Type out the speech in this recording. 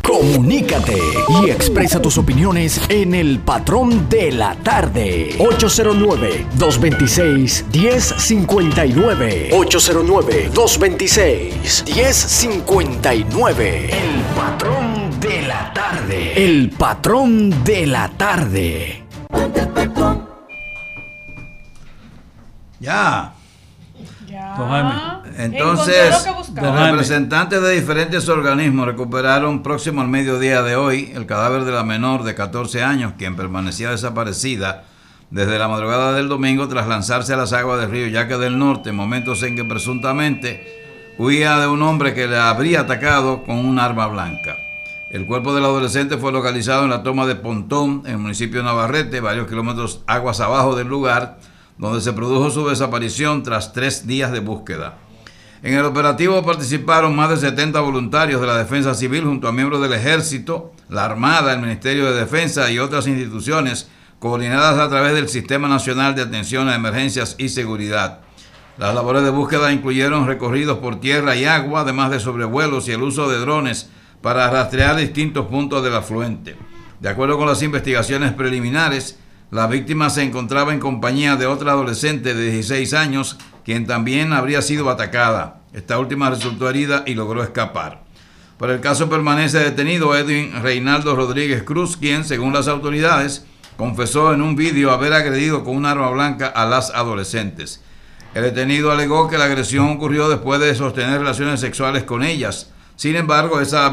Comunícate y expresa tus opiniones en El Patrón de la Tarde. 809-226-1059. 809-226-1059. El Patrón de la Tarde. El Patrón de la Tarde. Ya. Don Jaime. Entonces, los representantes de diferentes organismos recuperaron próximo al mediodía de hoy el cadáver de la menor de 14 años, quien permanecía desaparecida desde la madrugada del domingo tras lanzarse a las aguas del río Yaque del Norte, momentos en que presuntamente huía de un hombre que le habría atacado con un arma blanca. El cuerpo del adolescente fue localizado en la toma de Pontón, en el municipio de Navarrete, varios kilómetros aguas abajo del lugar, donde se produjo su desaparición tras 3 días de búsqueda. En el operativo participaron más de 70 voluntarios de la Defensa Civil junto a miembros del Ejército, la Armada, el Ministerio de Defensa y otras instituciones coordinadas a través del Sistema Nacional de Atención a Emergencias y Seguridad. Las labores de búsqueda incluyeron recorridos por tierra y agua, además de sobrevuelos y el uso de drones para rastrear distintos puntos del afluente. De acuerdo con las investigaciones preliminares, la víctima se encontraba en compañía de otra adolescente de 16 años, quien también habría sido atacada. Esta última resultó herida y logró escapar. Por el caso permanece detenido Edwin Reinaldo Rodríguez Cruz, quien, según las autoridades, confesó en un vídeo haber agredido con un arma blanca a las adolescentes. El detenido alegó que la agresión ocurrió después de sostener relaciones sexuales con ellas. Sin embargo, esa